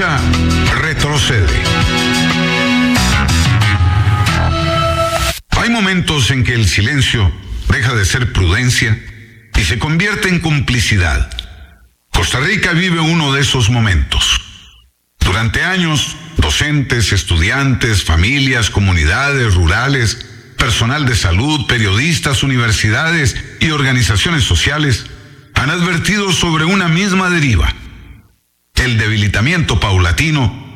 escucha retrocede. Hay momentos en que el silencio deja de ser prudencia y se convierte en complicidad. Costa Rica vive uno de esos momentos. Durante años, docentes, estudiantes, familias, comunidades rurales, personal de salud, periodistas, universidades y organizaciones sociales han advertido sobre una misma deriva: el debilitamiento paulatino